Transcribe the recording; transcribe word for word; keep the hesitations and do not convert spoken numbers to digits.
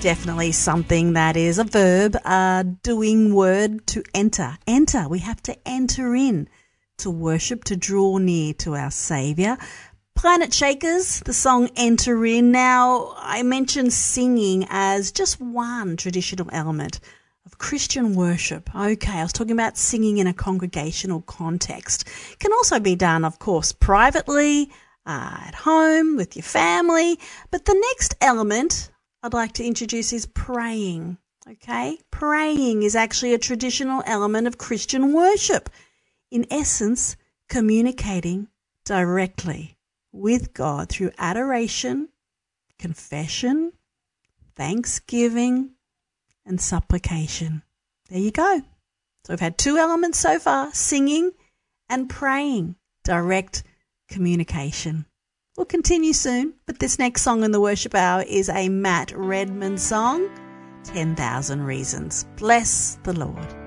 Definitely something that is a verb, a doing word, to enter. Enter. We have to enter in to worship, to draw near to our Saviour. Planet Shakers, the song Enter In. Now, I mentioned singing as just one traditional element of Christian worship. Okay, I was talking about singing in a congregational context. It can also be done, of course, privately, uh, at home, with your family. But the next element I'd like to introduce is praying. Okay, praying is actually a traditional element of Christian worship. In essence, communicating directly with God through adoration, confession, thanksgiving, and supplication. There you go. So we've had two elements so far, singing and praying, direct communication. We'll continue soon, but this next song in the worship hour is a Matt Redman song, ten thousand Reasons. Bless the Lord.